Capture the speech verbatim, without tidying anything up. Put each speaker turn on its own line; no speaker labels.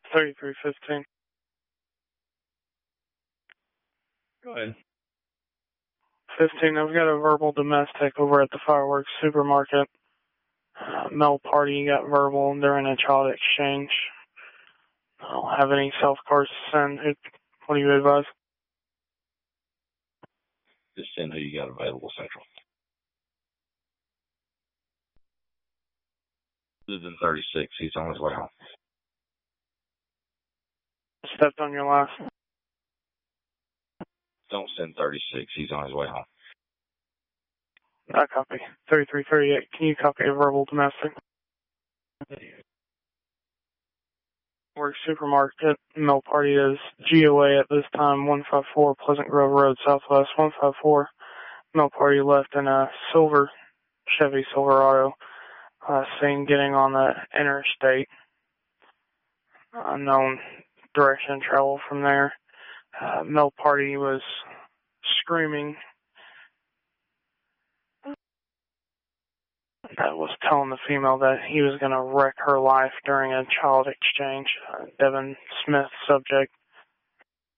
thirty-three fifteen.
Go ahead.
fifteen, I've got a verbal domestic over at the fireworks supermarket. Uh, male party got verbal during a child exchange. I don't have any self cards to send. What do you advise?
Just send who you got available, Central. Lives in thirty-six. He's on his way home.
Stepped on your last.
Don't send thirty-six. He's on his way home.
I copy. thirty-three thirty-eight. Can you copy a verbal domestic? Work supermarket. Male party is G O A at this time. one five four Pleasant Grove Road, Southwest. one five four. Male party left in a silver Chevy Silverado. Uh, seen getting on the interstate. Unknown direction of travel from there. Uh, male party was screaming. That was telling the female that he was going to wreck her life during a child exchange. Uh, Devin Smith, subject,